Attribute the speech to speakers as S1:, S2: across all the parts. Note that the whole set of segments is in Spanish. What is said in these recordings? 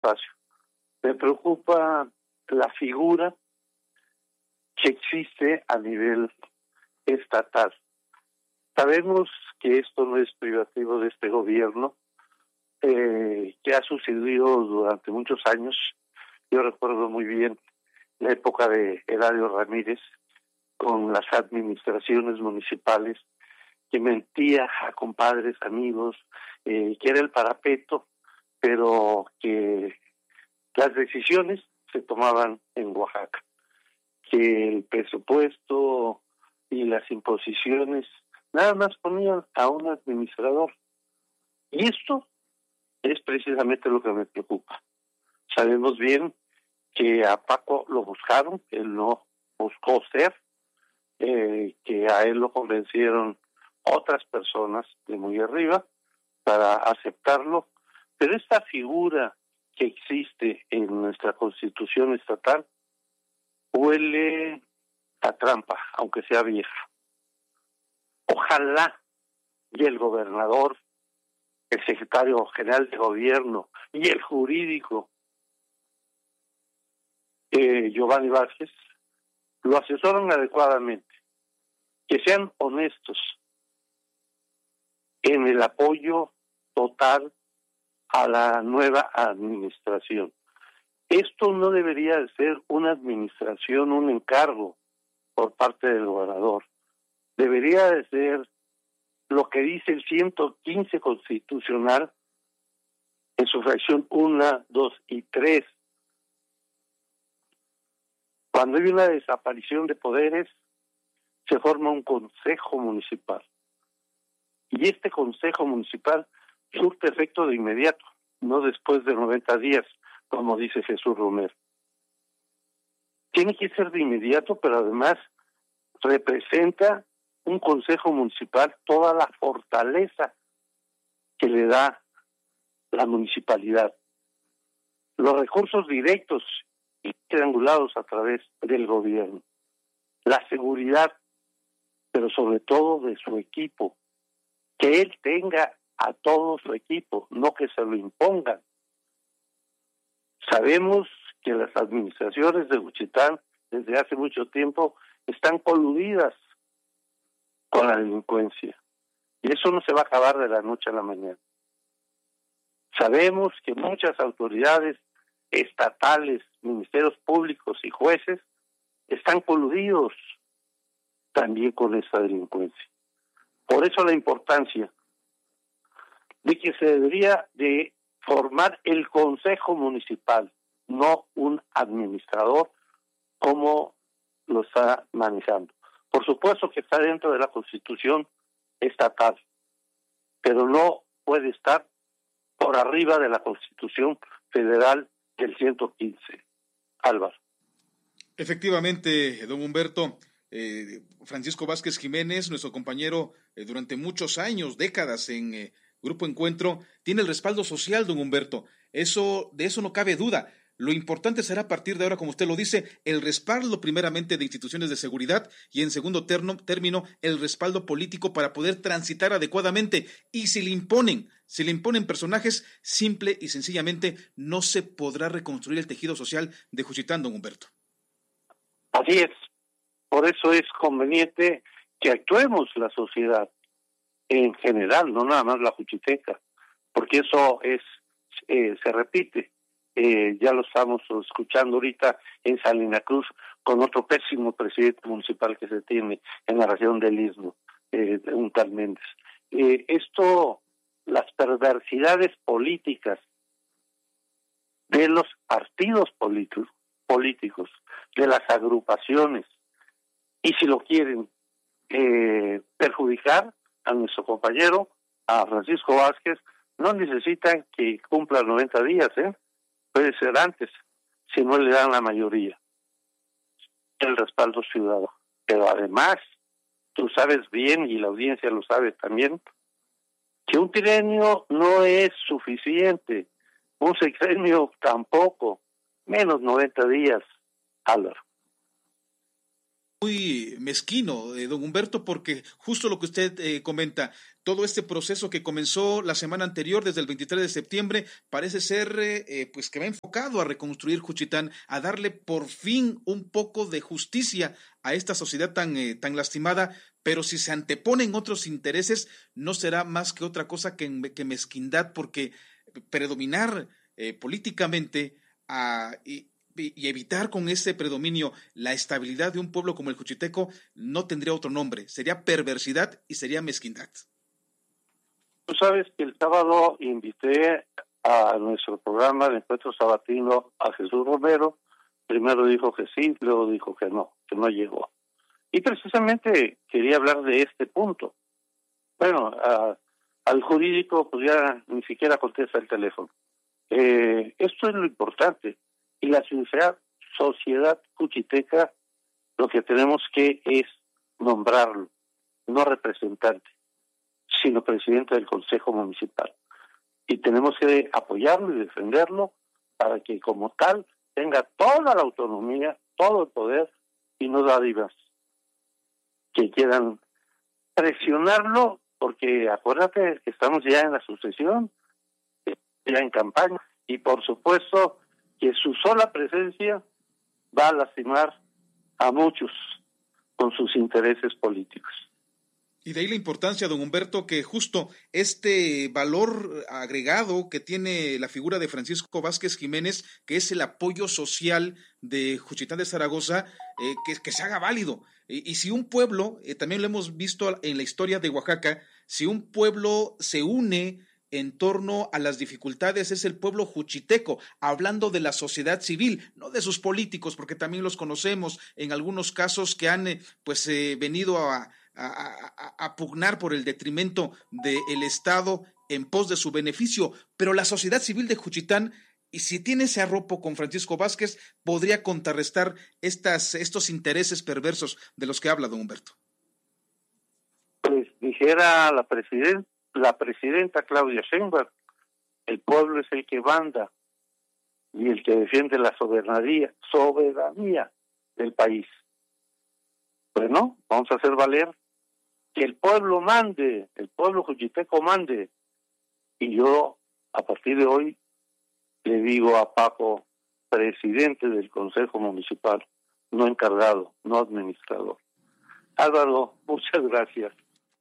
S1: espacio. Me preocupa la figura que existe a nivel estatal. Sabemos que esto no es privativo de este gobierno, que ha sucedido durante muchos años. Yo recuerdo muy bien la época de Eladio Ramírez con las administraciones municipales, que mentía a compadres, amigos, que era el parapeto, pero que las decisiones se tomaban en Oaxaca, que el presupuesto y las imposiciones nada más ponían a un administrador. Y esto es precisamente lo que me preocupa. Sabemos bien que a Paco lo buscaron, él no buscó ser, que a él lo convencieron otras personas de muy arriba para aceptarlo, pero esta figura que existe en nuestra Constitución estatal huele a trampa, aunque sea vieja. Ojalá y el gobernador, el secretario general de gobierno y el jurídico Giovanni Vázquez lo asesoran adecuadamente, que sean honestos en el apoyo total a la nueva administración. Esto no debería de ser una administración, un encargo por parte del gobernador. Debería de ser lo que dice el 115 constitucional en su fracción 1, 2 y 3. Cuando hay una desaparición de poderes, se forma un consejo municipal. Y este consejo municipal surte efecto de inmediato, no después de 90 días, como dice Jesús Romero. Tiene que ser de inmediato, pero además representa un consejo municipal toda la fortaleza que le da la municipalidad. Los recursos directos y triangulados a través del gobierno. La seguridad, pero sobre todo de su equipo. Que él tenga a todo su equipo, no que se lo impongan. Sabemos que las administraciones de Juchitán desde hace mucho tiempo están coludidas con la delincuencia. Y eso no se va a acabar de la noche a la mañana. Sabemos que muchas autoridades estatales, ministerios públicos y jueces están coludidos también con esa delincuencia. Por eso la importancia de que se debería de formar el consejo municipal, no un administrador como lo está manejando. Por supuesto que está dentro de la Constitución estatal, pero no puede estar por arriba de la Constitución federal del 115. Álvaro.
S2: Efectivamente, don Humberto, Francisco Vázquez Jiménez, nuestro compañero durante muchos años, décadas en Grupo Encuentro, tiene el respaldo social, don Humberto. De eso no cabe duda. Lo importante será a partir de ahora, como usted lo dice, el respaldo primeramente de instituciones de seguridad y en segundo término el respaldo político para poder transitar adecuadamente. Y si le imponen personajes, simple y sencillamente no se podrá reconstruir el tejido social de Juchitán, don Humberto.
S1: Así es. Por eso es conveniente que actuemos la sociedad en general, no nada más la juchiteca, porque eso se repite. Ya lo estamos escuchando ahorita en Salina Cruz con otro pésimo presidente municipal que se tiene en la región del Istmo, un tal Méndez. Las perversidades políticas de los partidos políticos, de las agrupaciones, y si lo quieren perjudicar a nuestro compañero, a Francisco Vázquez, no necesitan que cumpla 90 días, puede ser antes, si no le dan la mayoría, el respaldo ciudadano. Pero además, tú sabes bien, y la audiencia lo sabe también, que un trienio no es suficiente, un sexenio tampoco, menos 90 días, Álvaro.
S2: muy mezquino, don Humberto, porque justo lo que usted comenta, todo este proceso que comenzó la semana anterior, desde el 23 de septiembre, parece ser pues que va enfocado a reconstruir Juchitán, a darle por fin un poco de justicia a esta sociedad tan lastimada, pero si se anteponen otros intereses, no será más que otra cosa que mezquindad, porque predominar políticamente y evitar con ese predominio la estabilidad de un pueblo como el juchiteco no tendría otro nombre, sería perversidad y sería mezquindad.
S1: Tú sabes que el sábado invité a nuestro programa de encuentro sabatino a Jesús Romero. Primero dijo que sí, luego dijo que no llegó. Y precisamente quería hablar de este punto. Bueno, al jurídico pues ya ni siquiera contesta el teléfono. Esto es lo importante. Y la sociedad juchiteca, lo que tenemos que es nombrarlo, no representante, sino presidente del Consejo Municipal. Y tenemos que apoyarlo y defenderlo para que como tal tenga toda la autonomía, todo el poder y no dádivas que quieran presionarlo, porque acuérdate que estamos ya en la sucesión, ya en campaña, y por supuesto que su sola presencia va a lastimar a muchos con sus intereses políticos.
S2: Y de ahí la importancia, don Humberto, que justo este valor agregado que tiene la figura de Francisco Vázquez Jiménez, que es el apoyo social de Juchitán de Zaragoza, que se haga válido. Y si un pueblo, también lo hemos visto en la historia de Oaxaca, si un pueblo se une en torno a las dificultades, es el pueblo juchiteco, hablando de la sociedad civil, no de sus políticos, porque también los conocemos en algunos casos que han venido a pugnar por el detrimento del Estado en pos de su beneficio, pero la sociedad civil de Juchitán, y si tiene ese arropo con Francisco Vázquez, podría contrarrestar estos intereses perversos de los que habla don Humberto.
S1: Pues dijera la presidenta Claudia Sheinbaum, el pueblo es el que manda y el que defiende la soberanía del país. Bueno, vamos a hacer valer que el pueblo mande, el pueblo juchiteco mande. Y yo, a partir de hoy, le digo a Paco, presidente del Consejo Municipal, no encargado, no administrador. Álvaro, muchas gracias.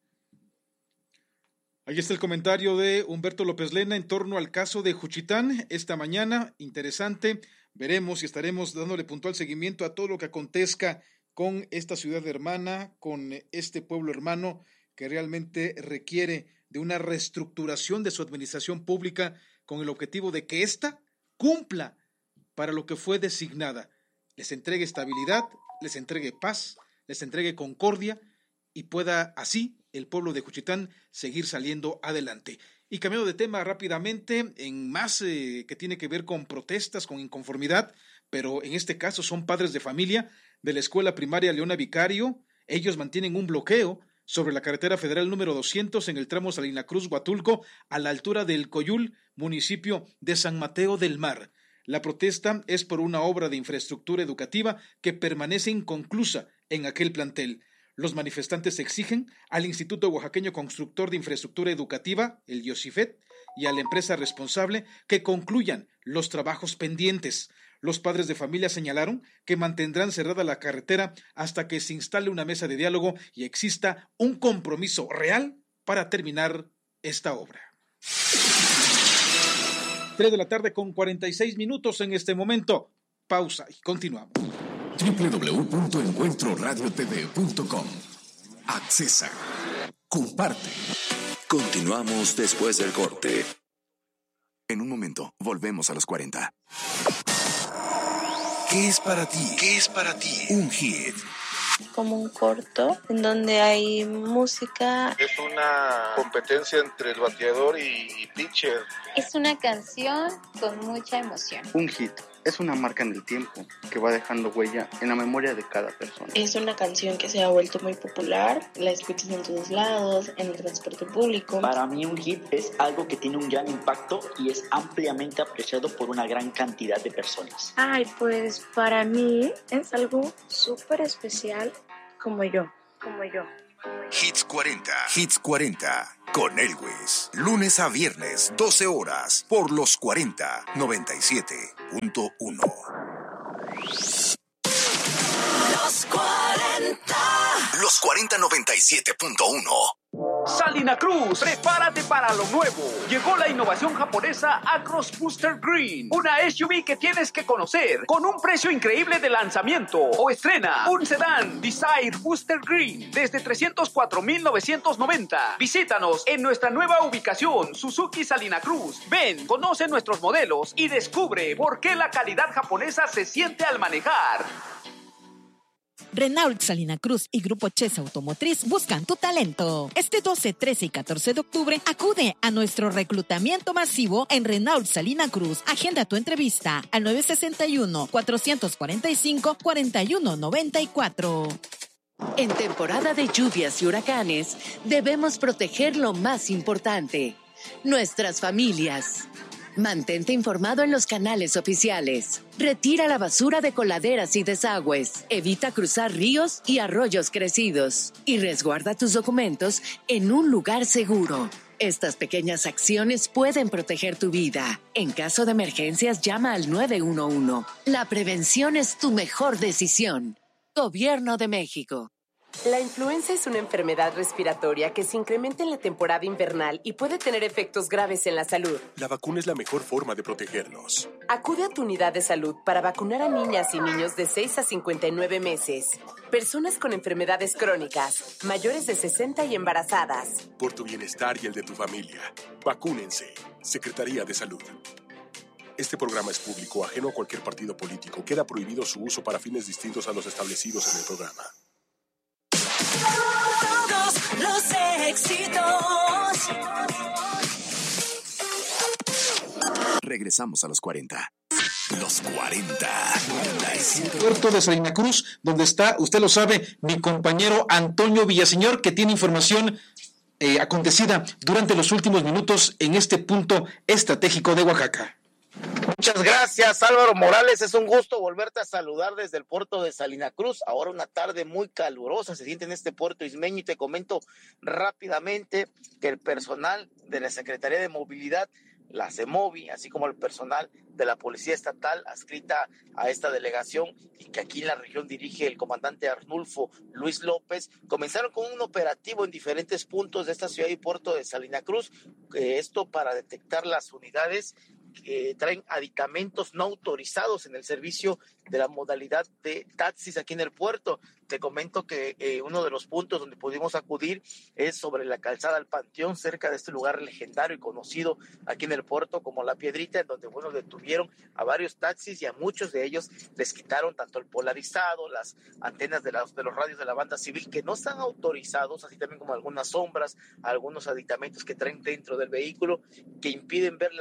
S2: Ahí está el comentario de Humberto López Lena en torno al caso de Juchitán esta mañana, interesante, veremos y estaremos dándole puntual seguimiento a todo lo que acontezca con esta ciudad hermana, con este pueblo hermano que realmente requiere de una reestructuración de su administración pública con el objetivo de que ésta cumpla para lo que fue designada, les entregue estabilidad, les entregue paz, les entregue concordia y pueda así el pueblo de Juchitán seguir saliendo adelante. Y cambiando de tema rápidamente, en más que tiene que ver con protestas, con inconformidad, pero en este caso son padres de familia de la escuela primaria Leona Vicario. Ellos mantienen un bloqueo sobre la carretera federal número 200 en el tramo Salina Cruz-Huatulco, a la altura del Coyul, municipio de San Mateo del Mar. La protesta es por una obra de infraestructura educativa que permanece inconclusa en aquel plantel. Los manifestantes exigen al Instituto Oaxaqueño Constructor de Infraestructura Educativa, el IOSIFET, y a la empresa responsable que concluyan los trabajos pendientes. Los padres de familia señalaron que mantendrán cerrada la carretera hasta que se instale una mesa de diálogo y exista un compromiso real para terminar esta obra. 3 de la tarde con 46 minutos en este momento. Pausa y continuamos.
S3: www.encuentroradiotv.com. Accesa. Comparte.
S4: Continuamos después del corte.
S3: En un momento, volvemos a los 40.
S4: ¿Qué es para ti?
S3: ¿Qué es para ti? Un hit.
S5: Como un corto en donde hay música.
S6: Es una competencia entre el bateador y pitcher.
S7: Es una canción con mucha emoción.
S8: Un hit es una marca en el tiempo que va dejando huella en la memoria de cada persona.
S5: Es una canción que se ha vuelto muy popular, la escuchas en todos lados, en el transporte público.
S9: Para mí un hit es algo que tiene un gran impacto y es ampliamente apreciado por una gran cantidad de personas.
S10: Pues para mí es algo súper especial
S5: como yo.
S3: Hits 40. Hits 40 con Elwes. Lunes a viernes, 12 horas, por los 40 97.1.
S10: Los 40.
S3: Los 40 97.1.
S11: Salina Cruz, prepárate para lo nuevo. Llegó la innovación japonesa Acros Booster Green, una SUV que tienes que conocer con un precio increíble de lanzamiento. O estrena un sedán Desire Booster Green desde $304,990. Visítanos en nuestra nueva ubicación, Suzuki Salina Cruz. Ven, conoce nuestros modelos y descubre por qué la calidad japonesa se siente al manejar.
S12: Renault Salina Cruz y Grupo Chesa Automotriz buscan tu talento. Este 12, 13 y 14 de octubre acude a nuestro reclutamiento masivo en Renault Salina Cruz. Agenda tu entrevista al 961-445-4194.
S10: En temporada de lluvias y huracanes, debemos proteger lo más importante, nuestras familias. Mantente informado en los canales oficiales. Retira la basura de coladeras y desagües. Evita cruzar ríos y arroyos crecidos. Y resguarda tus documentos en un lugar seguro. Estas pequeñas acciones pueden proteger tu vida. En caso de emergencias, llama al 911. La prevención es tu mejor decisión. Gobierno de México.
S13: La influenza es una enfermedad respiratoria que se incrementa en la temporada invernal y puede tener efectos graves en la salud.
S14: La vacuna es la mejor forma de protegernos.
S13: Acude a tu unidad de salud para vacunar a niñas y niños de 6 a 59 meses, personas con enfermedades crónicas, mayores de 60 y embarazadas.
S14: Por tu bienestar y el de tu familia, vacúnense. Secretaría de Salud. Este programa es público, ajeno a cualquier partido político. Queda prohibido su uso para fines distintos a los establecidos en el programa.
S10: Todos los éxitos.
S3: Regresamos a los 40. Los 40.
S2: Puerto de Salina Cruz, donde está, usted lo sabe, mi compañero Antonio Villaseñor, que tiene información acontecida durante los últimos minutos en este punto estratégico de Oaxaca.
S15: Muchas gracias, Álvaro Morales. Es un gusto volverte a saludar desde el puerto de Salina Cruz. Ahora una tarde muy calurosa se siente en este puerto ismeño y te comento rápidamente que el personal de la Secretaría de Movilidad, la CEMOVI, así como el personal de la Policía Estatal adscrita a esta delegación y que aquí en la región dirige el comandante Arnulfo Luis López, comenzaron con un operativo en diferentes puntos de esta ciudad y puerto de Salina Cruz, esto para detectar las unidades que traen aditamentos no autorizados en el servicio de la modalidad de taxis aquí en el puerto. Te comento que uno de los puntos donde pudimos acudir es sobre la calzada al Panteón, cerca de este lugar legendario y conocido aquí en el puerto como La Piedrita, en donde detuvieron a varios taxis y a muchos de ellos les quitaron tanto el polarizado, las antenas de los radios de la banda civil que no están autorizados, así también como algunas sombras, algunos aditamentos que traen dentro del vehículo que impiden ver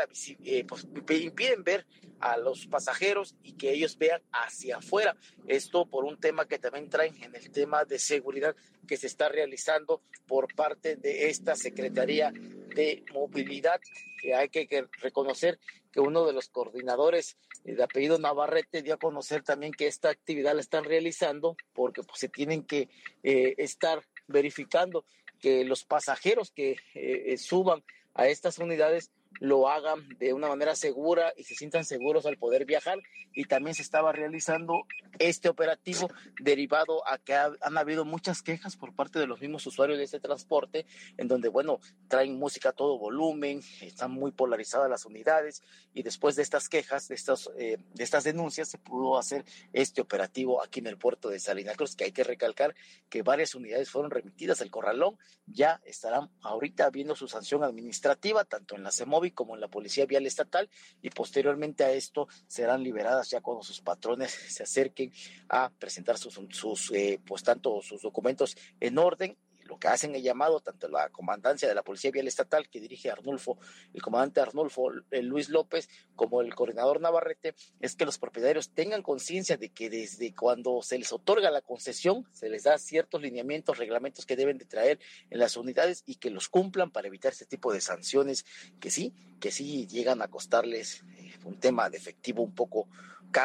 S15: impiden ver a los pasajeros y que ellos vean hacia afuera. Esto por un tema que también traen en el tema de seguridad que se está realizando por parte de esta Secretaría de Movilidad, que hay que reconocer que uno de los coordinadores de apellido Navarrete dio a conocer también que esta actividad la están realizando porque pues, se tienen que estar verificando que los pasajeros que suban a estas unidades lo hagan de una manera segura y se sientan seguros al poder viajar. Y también se estaba realizando este operativo derivado a que han habido muchas quejas por parte de los mismos usuarios de este transporte, en donde, traen música a todo volumen, están muy polarizadas las unidades, y después de estas quejas, de estas denuncias, se pudo hacer este operativo aquí en el puerto de Salina Cruz, que hay que recalcar que varias unidades fueron remitidas al Corralón, ya estarán ahorita viendo su sanción administrativa, tanto en la CEMOVI como en la Policía Vial Estatal, y posteriormente a esto serán liberadas ya cuando sus patrones se acerquen a presentar sus documentos en orden. Lo que hacen el llamado, tanto la comandancia de la Policía Vial Estatal, que dirige el comandante Arnulfo Luis López, como el coordinador Navarrete, es que los propietarios tengan conciencia de que desde cuando se les otorga la concesión, se les da ciertos lineamientos, reglamentos que deben de traer en las unidades y que los cumplan para evitar este tipo de sanciones que sí llegan a costarles un tema de efectivo un poco caro y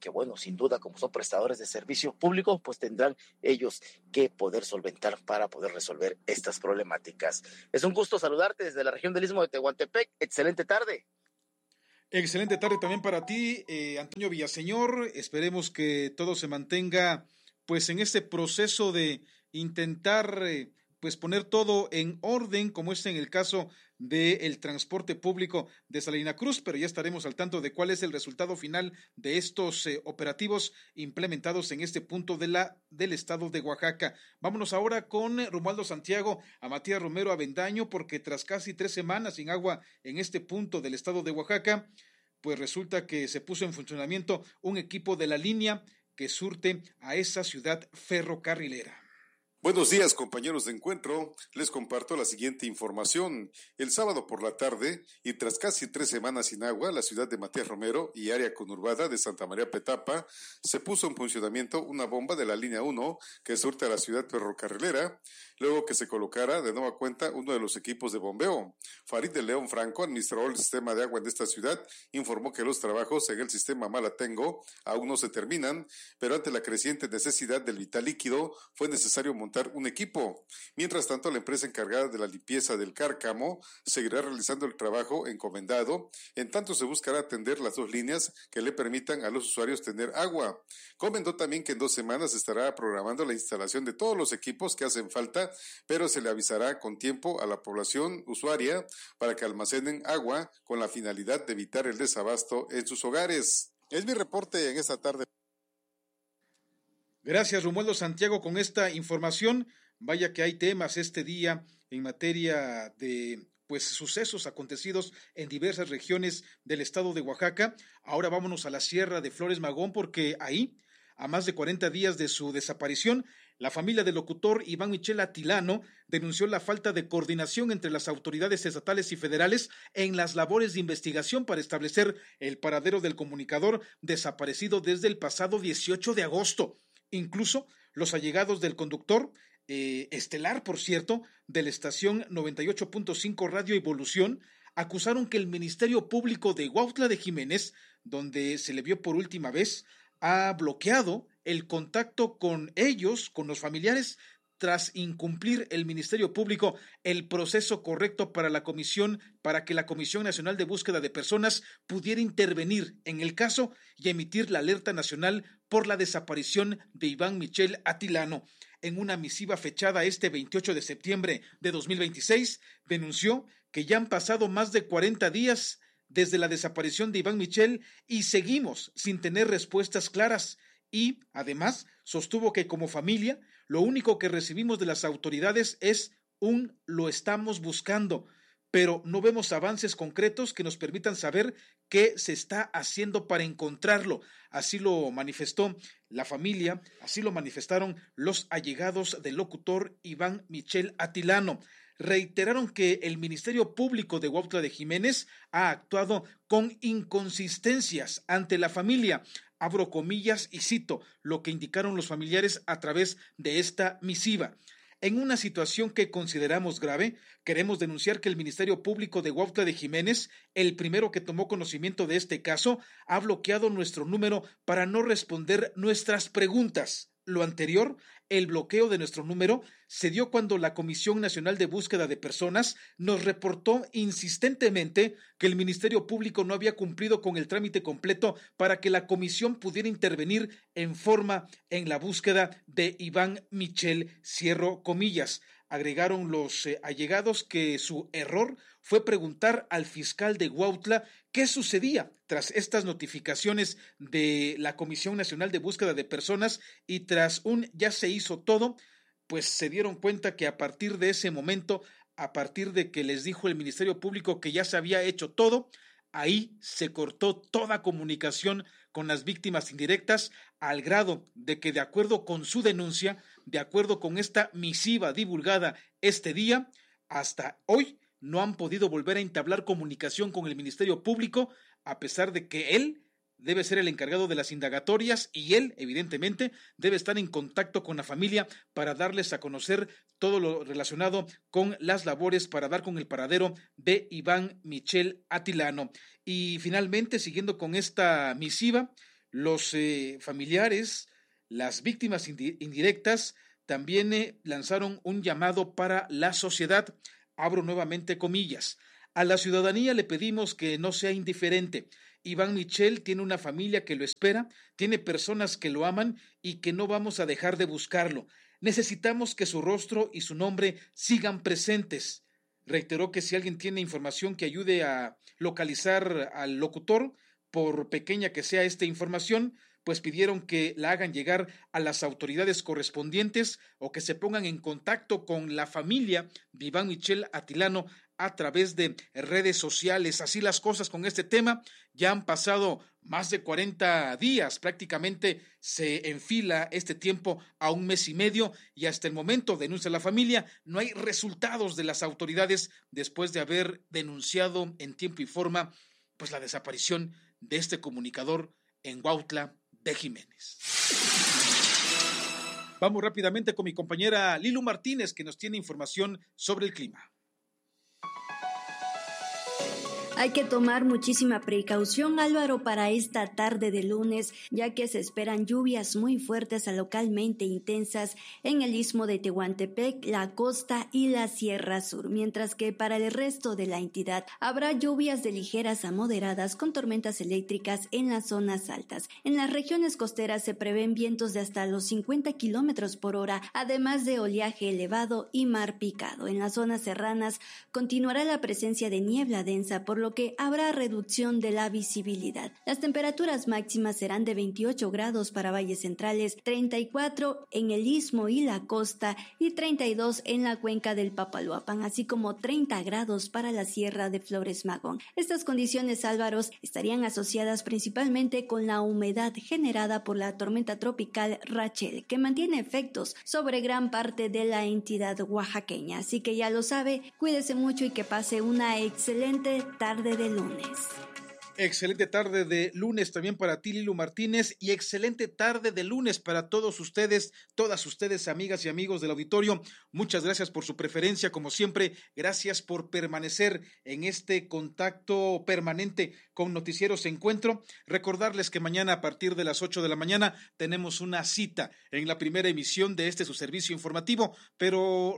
S15: que bueno, sin duda, como son prestadores de servicio público, pues tendrán ellos que poder solventar para poder resolver estas problemáticas. Es un gusto saludarte desde la región del Istmo de Tehuantepec. Excelente tarde.
S2: Excelente tarde también para ti, Antonio Villaseñor. Esperemos que todo se mantenga pues en este proceso de intentar pues poner todo en orden, como es en el caso del transporte público de Salina Cruz, pero ya estaremos al tanto de cuál es el resultado final de estos operativos implementados en este punto del estado de Oaxaca. Vámonos ahora con Romualdo Santiago a Matías Romero Avendaño, porque tras casi 3 semanas sin agua en este punto del estado de Oaxaca, pues resulta que se puso en funcionamiento un equipo de la línea que surte a esa ciudad ferrocarrilera.
S16: Buenos días, compañeros de encuentro. Les comparto la siguiente información. El sábado por la tarde, y tras casi 3 semanas sin agua, la ciudad de Matías Romero y área conurbada de Santa María Petapa se puso en funcionamiento una bomba de la línea 1 que surte a la ciudad ferrocarrilera, luego que se colocara de nueva cuenta uno de los equipos de bombeo. Farid de León Franco, administrador del sistema de agua en esta ciudad, informó que los trabajos en el sistema Malatengo aún no se terminan, pero ante la creciente necesidad del vital líquido fue necesario montar un equipo. Mientras tanto, la empresa encargada de la limpieza del Cárcamo seguirá realizando el trabajo encomendado, en tanto se buscará atender las 2 líneas que le permitan a los usuarios tener agua. Comentó también que en 2 semanas estará programando la instalación de todos los equipos que hacen falta, pero se le avisará con tiempo a la población usuaria para que almacenen agua con la finalidad de evitar el desabasto en sus hogares. Es mi reporte en esta tarde.
S2: Gracias, Romualdo Santiago, con esta información. Vaya que hay temas este día en materia de pues sucesos acontecidos en diversas regiones del estado de Oaxaca. Ahora vámonos a la Sierra de Flores Magón, porque ahí, a más de 40 días de su desaparición, la familia del locutor Iván Michel Atilano denunció la falta de coordinación entre las autoridades estatales y federales en las labores de investigación para establecer el paradero del comunicador desaparecido desde el pasado 18 de agosto. Incluso los allegados del conductor, estelar, por cierto, de la estación 98.5 Radio Evolución, acusaron que el Ministerio Público de Huautla de Jiménez, donde se le vio por última vez, ha bloqueado el contacto con ellos, con los familiares, tras incumplir el Ministerio Público el proceso correcto para que la Comisión Nacional de Búsqueda de Personas pudiera intervenir en el caso y emitir la alerta nacional por la desaparición de Iván Michel Atilano. En una misiva fechada este 28 de septiembre de 2026, denunció que ya han pasado más de 40 días desde la desaparición de Iván Michel y seguimos sin tener respuestas claras. Y, además, sostuvo que como familia, lo único que recibimos de las autoridades es lo estamos buscando, pero no vemos avances concretos que nos permitan saber qué se está haciendo para encontrarlo. Así lo manifestó la familia, así lo manifestaron los allegados del locutor Iván Michel Atilano. Reiteraron que el Ministerio Público de Huautla de Jiménez ha actuado con inconsistencias ante la familia. Abro comillas y cito lo que indicaron los familiares a través de esta misiva. En una situación que consideramos grave, queremos denunciar que el Ministerio Público de Huautla de Jiménez, el primero que tomó conocimiento de este caso, ha bloqueado nuestro número para no responder nuestras preguntas. Lo anterior, el bloqueo de nuestro número, se dio cuando la Comisión Nacional de Búsqueda de Personas nos reportó insistentemente que el Ministerio Público no había cumplido con el trámite completo para que la comisión pudiera intervenir en forma en la búsqueda de Iván Michel, cierro comillas. Agregaron los allegados que su error fue preguntar al fiscal de Huautla qué sucedía tras estas notificaciones de la Comisión Nacional de Búsqueda de Personas y tras ya se hizo todo, pues se dieron cuenta que a partir de ese momento, a partir de que les dijo el Ministerio Público que ya se había hecho todo, ahí se cortó toda comunicación con las víctimas indirectas, al grado de que, de acuerdo con su denuncia, de acuerdo con esta misiva divulgada este día, hasta hoy no han podido volver a entablar comunicación con el Ministerio Público, a pesar de que él debe ser el encargado de las indagatorias y él, evidentemente, debe estar en contacto con la familia para darles a conocer todo lo relacionado con las labores para dar con el paradero de Iván Michel Atilano. Y finalmente, siguiendo con esta misiva, Los familiares, las víctimas indirectas, también lanzaron un llamado para la sociedad. Abro nuevamente comillas. A la ciudadanía le pedimos que no sea indiferente. Iván Michel tiene una familia que lo espera, tiene personas que lo aman y que no vamos a dejar de buscarlo. Necesitamos que su rostro y su nombre sigan presentes. Reiteró que si alguien tiene información que ayude a localizar al locutor, por pequeña que sea esta información, pues pidieron que la hagan llegar a las autoridades correspondientes o que se pongan en contacto con la familia de Iván Michel Atilano a través de redes sociales. Así las cosas con este tema. Ya han pasado más de 40 días, prácticamente se enfila este tiempo a 1 mes y medio y hasta el momento, denuncia la familia, no hay resultados de las autoridades después de haber denunciado en tiempo y forma pues la desaparición de este comunicador en Huautla de Jiménez. Vamos rápidamente con mi compañera Lilu Martínez, que nos tiene información sobre el clima.
S17: Hay que tomar muchísima precaución, Álvaro, para esta tarde de lunes, ya que se esperan lluvias muy fuertes a localmente intensas en el istmo de Tehuantepec, la costa y la Sierra Sur, mientras que para el resto de la entidad habrá lluvias de ligeras a moderadas con tormentas eléctricas en las zonas altas. En las regiones costeras se prevén vientos de hasta los 50 kilómetros por hora, además de oleaje elevado y mar picado. En las zonas serranas continuará la presencia de niebla densa, por lo que habrá reducción de la visibilidad. Las temperaturas máximas serán de 28 grados para valles centrales, 34 en el istmo y la costa y 32 en la cuenca del Papaloapan, así como 30 grados para la Sierra de Flores Magón. Estas condiciones, Álvaro, estarían asociadas principalmente con la humedad generada por la tormenta tropical Rachel, que mantiene efectos sobre gran parte de la entidad oaxaqueña. Así que ya lo sabe, cuídese mucho y que pase una excelente tarde de lunes.
S2: Excelente tarde de lunes también para ti, Lilu Martínez, y excelente tarde de lunes para todos ustedes, todas ustedes, amigas y amigos del auditorio. Muchas gracias por su preferencia, como siempre, gracias por permanecer en este contacto permanente con Noticieros Encuentro. Recordarles que mañana a partir de las 8 de la mañana tenemos una cita en la primera emisión de su servicio informativo, pero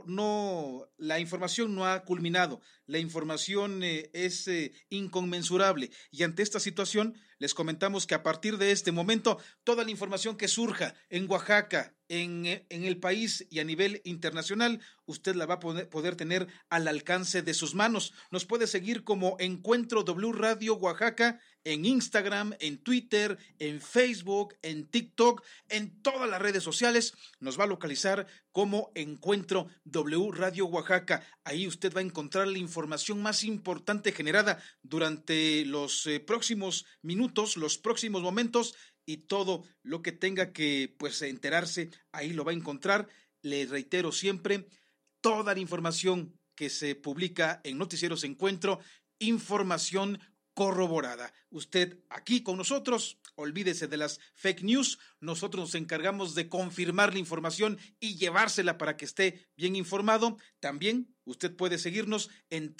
S2: la información no ha culminado, la información es inconmensurable y ante esta situación les comentamos que a partir de este momento toda la información que surja en Oaxaca, en el país y a nivel internacional, usted la va a poder tener al alcance de sus manos. Nos puede seguir como Encuentro W Radio Oaxaca en Instagram, en Twitter, en Facebook, en TikTok, en todas las redes sociales. Nos va a localizar como Encuentro W Radio Oaxaca. Ahí usted va a encontrar la información más importante generada durante los próximos minutos, los próximos momentos, y todo lo que tenga que enterarse, ahí lo va a encontrar. Le reitero siempre, toda la información que se publica en Noticieros Encuentro, información corroborada. Usted aquí con nosotros, olvídese de las fake news, nosotros nos encargamos de confirmar la información y llevársela para que esté bien informado. También usted puede seguirnos en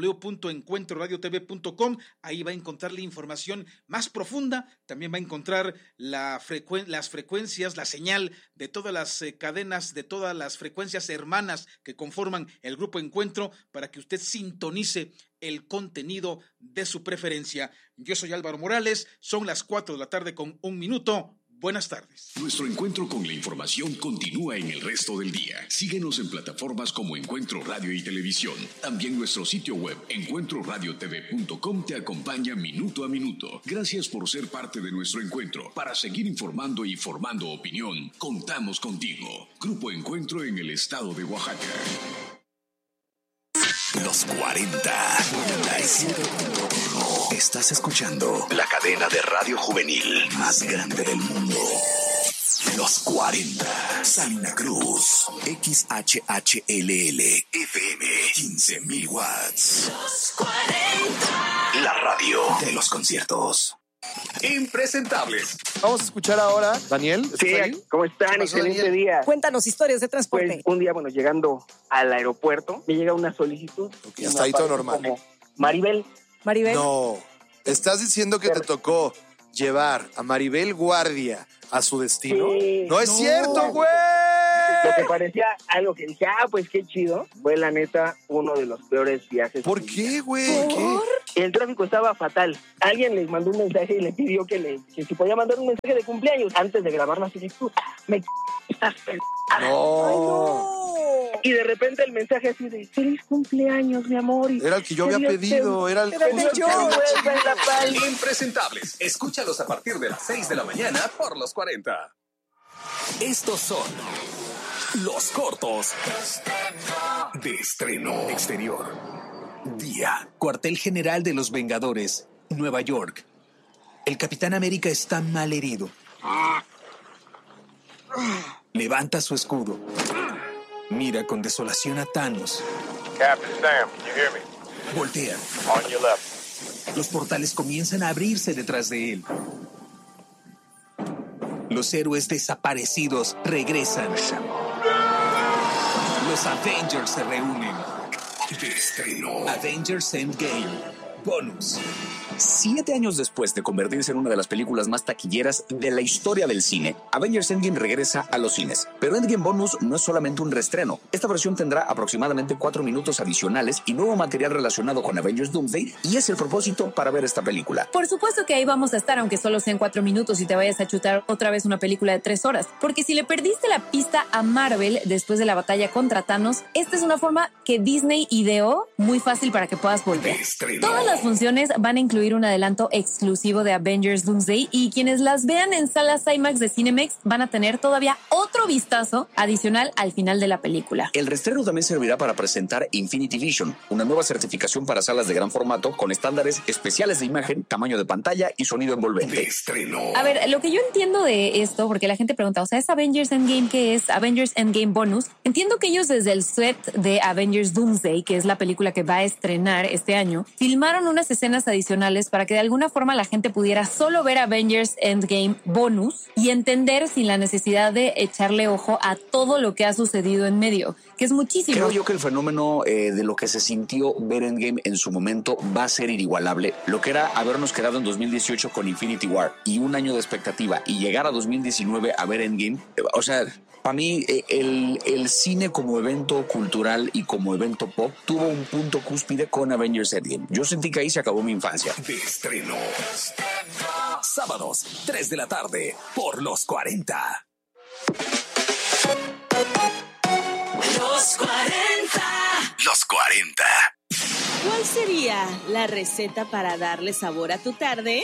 S2: www.encuentroradiotv.com, ahí va a encontrar la información más profunda, también va a encontrar las frecuencias, la señal de todas las cadenas, de todas las frecuencias hermanas que conforman el Grupo Encuentro, para que usted sintonice el contenido de su preferencia. Yo soy Álvaro Morales, son las 4 de la tarde con 1 minuto. Buenas tardes.
S4: Nuestro encuentro con la información continúa en el resto del día. Síguenos en plataformas como Encuentro Radio y Televisión. También nuestro sitio web, encuentroradiotv.com, te acompaña minuto a minuto. Gracias por ser parte de nuestro encuentro. Para seguir informando y formando opinión, contamos contigo. Grupo Encuentro en el estado de Oaxaca.
S3: Los 40. Estás escuchando la cadena de radio juvenil más grande del mundo. Los 40. Salina Cruz. XHHLL FM. 15,000 watts. Los 40. La radio de los conciertos.
S11: Impresentables.
S6: Vamos a escuchar ahora, Daniel.
S18: Sí, ¿cómo están? Excelente día.
S19: Cuéntanos historias de transporte.
S18: Pues un día, llegando al aeropuerto, me llega una solicitud.
S6: Okay, hasta ahí todo normal.
S18: Como Maribel.
S19: Maribel.
S6: No, estás diciendo que te tocó
S19: llevar a Maribel Guardia a su destino?
S18: Sí.
S19: ¡No es cierto, güey!
S18: Lo que parecía algo que dije, pues qué chido, fue la neta uno de los peores viajes.
S19: ¿Por qué, güey?
S18: El tráfico estaba fatal. Alguien les mandó un mensaje y le pidió que si podía mandar un mensaje de cumpleaños antes de grabar la solicitud.
S19: No.
S18: Y de repente el mensaje así de feliz cumpleaños, mi amor.
S19: Era el que yo había pedido, era el
S4: Impresentables. Escúchalos a partir de las 6 de la mañana por los 40. Estos son los cortos de estreno exterior. Día. Cuartel General de los Vengadores, Nueva York. El Capitán América está mal herido. Levanta su escudo. Mira con desolación a Thanos.
S6: Captain Sam, can you hear me?
S4: Voltea.
S6: On your left.
S4: Los portales comienzan a abrirse detrás de él. Los héroes desaparecidos regresan. Los Avengers se reúnen. De estreno. Avengers Endgame. Bonus. 7 años después de convertirse en una de las películas más taquilleras de la historia del cine, Avengers Endgame regresa a los cines. Pero Endgame Bonus no es solamente un reestreno. Esta versión tendrá aproximadamente 4 minutos adicionales y nuevo material relacionado con Avengers Doomsday, y es el propósito para ver esta película.
S20: Por supuesto que ahí vamos a estar, aunque solo sean 4 minutos y te vayas a chutar otra vez una película de 3 horas. Porque si le perdiste la pista a Marvel después de la batalla contra Thanos, esta es una forma que Disney ideó muy fácil para que puedas volver. Todas las funciones van a incluir un adelanto exclusivo de Avengers Doomsday, y quienes las vean en salas IMAX de Cinemex van a tener todavía otro vistazo adicional al final de la película.
S4: El reestreno también servirá para presentar Infinity Vision, una nueva certificación para salas de gran formato con estándares especiales de imagen, tamaño de pantalla y sonido envolvente.
S20: A ver, lo que yo entiendo de esto, porque la gente pregunta, o sea, ¿es Avengers Endgame? ¿Qué es Avengers Endgame Bonus? Entiendo que ellos desde el set de Avengers Doomsday, que es la película que va a estrenar este año, filmaron unas escenas adicionales para que de alguna forma la gente pudiera solo ver Avengers Endgame Bonus y entender sin la necesidad de echarle ojo a todo lo que ha sucedido en medio, que es muchísimo.
S4: Creo yo que el fenómeno de lo que se sintió ver Endgame en su momento va a ser inigualable. Lo que era habernos quedado en 2018 con Infinity War y un año de expectativa y llegar a 2019 a ver Endgame, o sea, para mí el cine como evento cultural y como evento pop tuvo un punto cúspide con Avengers Endgame. Yo sentí que ahí se acabó mi infancia. De estreno. Sábados, 3 de la tarde, por los 40.
S10: Los 40.
S3: Los 40.
S21: ¿Cuál sería la receta para darle sabor a tu tarde?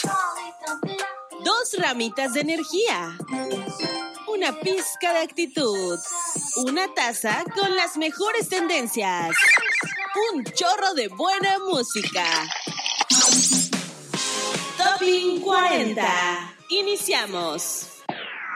S21: 2 ramitas de energía, una pizca de actitud, una taza con las mejores tendencias, un chorro de buena música. Topping 40. Iniciamos.